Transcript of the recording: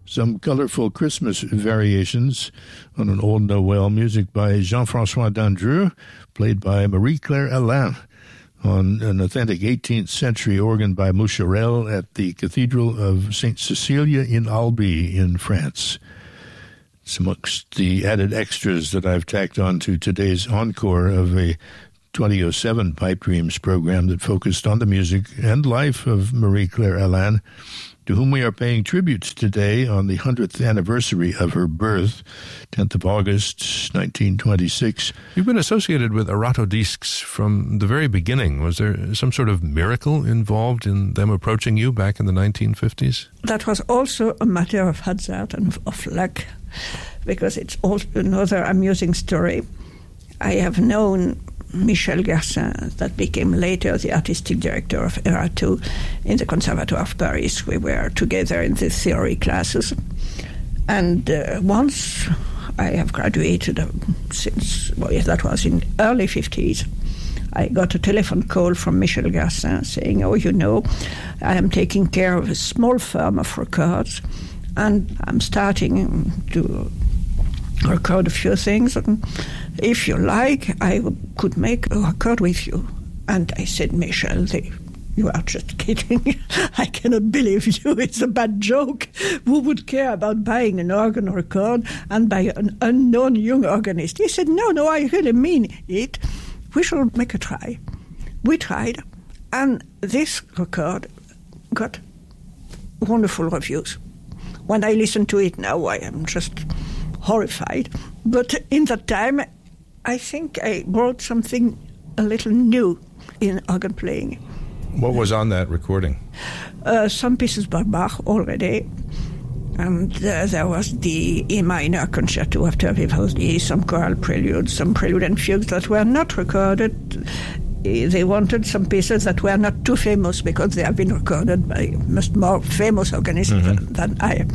Some colorful Christmas variations on an old Noel, music by Jean-François Dandreux, played by Marie-Claire Alain, on an authentic 18th century organ by Moucherel at the Cathedral of St. Cecilia in Albi in France. It's amongst the added extras that I've tacked on to today's encore of a 2007 Pipe Dreams program that focused on the music and life of Marie-Claire Alain, to whom we are paying tributes today on the 100th anniversary of her birth, 10th of August, 1926. You've been associated with Erato Discs from the very beginning. Was there some sort of miracle involved in them approaching you back in the 1950s? That was also a matter of hazard and of luck, because it's also another amusing story. I have known Michel Garcin, that became later the artistic director of Erato in the Conservatoire of Paris. We were together in the theory classes. And once I have graduated that was in early 50s, I got a telephone call from Michel Garcin saying, I am taking care of a small firm of records, and I'm starting to record a few things, and if you like, I could make a record with you. And I said, Michel, you are just kidding. I cannot believe you. It's a bad joke. Who would care about buying an organ record and by an unknown young organist? He said, no, I really mean it. We shall make a try. We tried, and this record got wonderful reviews. When I listen to it now, I am just horrified. But in that time, I think I brought something a little new in organ playing. What was on that recording? Some pieces by Bach already. And there was the E minor concerto after Vivaldi, some choral preludes, some prelude and fugues that were not recorded. They wanted some pieces that were not too famous because they have been recorded by much more famous organists than I am.